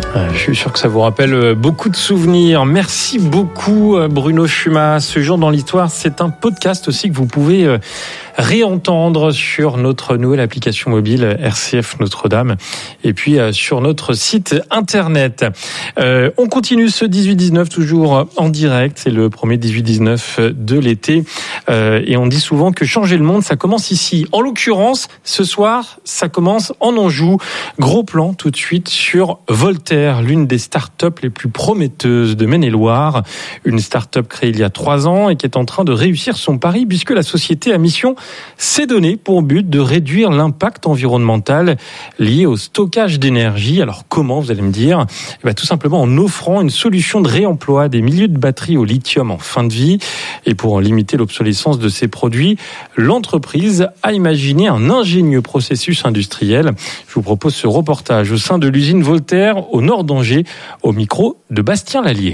Je suis sûr que ça vous rappelle beaucoup de souvenirs. Merci beaucoup Bruno Schumas. Ce jour dans l'histoire, c'est un podcast aussi que vous pouvez réentendre sur notre nouvelle application mobile RCF Notre-Dame et puis sur notre site internet. On continue ce 18-19 toujours en direct. C'est le premier 18-19 de l'été et on dit souvent que changer le monde, ça commence ici. En l'occurrence, ce soir, ça commence en Anjou. Gros plan tout de suite sur Voltaire, l'une des start-up les plus prometteuses de Maine-et-Loire. Une start-up créée il y a 3 ans et qui est en train de réussir son pari puisque la société a mission s'est donné pour but de réduire l'impact environnemental lié au stockage d'énergie. Alors comment, vous allez me dire ? Tout simplement en offrant une solution de réemploi des milieux de batteries au lithium en fin de vie. Et pour limiter l'obsolescence de ces produits, l'entreprise a imaginé un ingénieux processus industriel. Je vous propose ce reportage au sein de l'usine Voltaire au nord d'Angers, au micro de Bastien Lallier.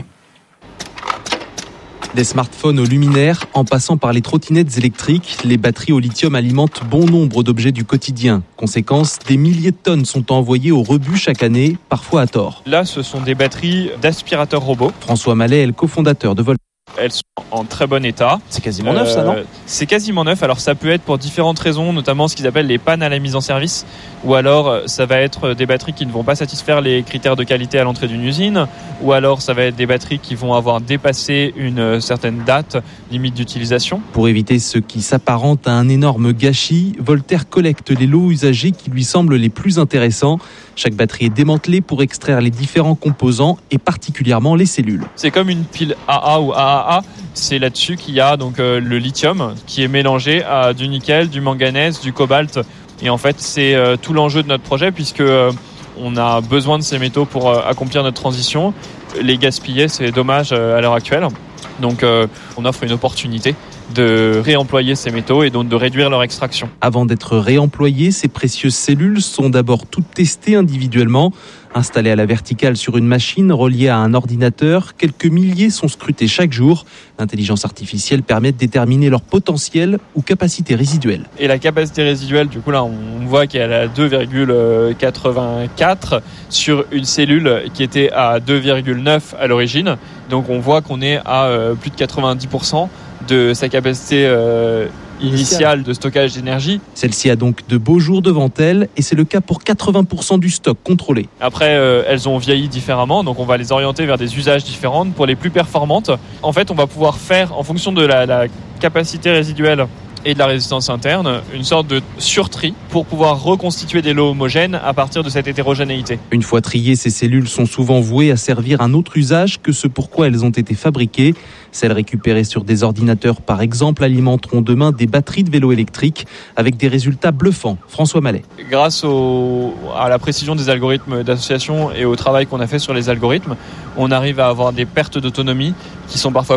Des smartphones aux luminaires, en passant par les trottinettes électriques, les batteries au lithium alimentent bon nombre d'objets du quotidien. Conséquence, des milliers de tonnes sont envoyées au rebut chaque année, parfois à tort. Là, ce sont des batteries d'aspirateurs robots. François Mallet est le cofondateur de Voltaire. Elles sont en très bon état. C'est quasiment neuf ça, non ? C'est quasiment neuf. Alors ça peut être pour différentes raisons, notamment ce qu'ils appellent les pannes à la mise en service. Ou alors ça va être des batteries qui ne vont pas satisfaire les critères de qualité à l'entrée d'une usine. Ou alors ça va être des batteries qui vont avoir dépassé une certaine date limite d'utilisation. Pour éviter ce qui s'apparente à un énorme gâchis, Voltaire collecte les lots usagés qui lui semblent les plus intéressants. Chaque batterie est démantelée pour extraire les différents composants et particulièrement les cellules. C'est comme une pile AA ou AAA. C'est là-dessus qu'il y a donc le lithium qui est mélangé à du nickel, du manganèse, du cobalt. Et en fait, c'est tout l'enjeu de notre projet puisque on a besoin de ces métaux pour accomplir notre transition. Les gaspiller, c'est dommage à l'heure actuelle. Donc on offre une opportunité de réemployer ces métaux et donc de réduire leur extraction. Avant d'être réemployées, ces précieuses cellules sont d'abord toutes testées individuellement. Installées à la verticale sur une machine reliée à un ordinateur, quelques milliers sont scrutés chaque jour. L'intelligence artificielle permet de déterminer leur potentiel ou capacité résiduelle. Et la capacité résiduelle, du coup là, on voit qu'elle est à 2,84 sur une cellule qui était à 2,9 à l'origine. Donc on voit qu'on est à plus de 90% de sa capacité initiale de stockage d'énergie. Celle-ci a donc de beaux jours devant elle et c'est le cas pour 80% du stock contrôlé. Après, elles ont vieilli différemment, donc on va les orienter vers des usages différents pour les plus performantes. En fait, on va pouvoir faire, en fonction de la capacité résiduelle et de la résistance interne, une sorte de surtri pour pouvoir reconstituer des lots homogènes à partir de cette hétérogénéité. Une fois triées, ces cellules sont souvent vouées à servir un autre usage que ce pourquoi elles ont été fabriquées. Celles récupérées sur des ordinateurs, par exemple, alimenteront demain des batteries de vélos électriques avec des résultats bluffants. François Mallet. Grâce à la précision des algorithmes d'association et au travail qu'on a fait sur les algorithmes, on arrive à avoir des pertes d'autonomie qui sont parfois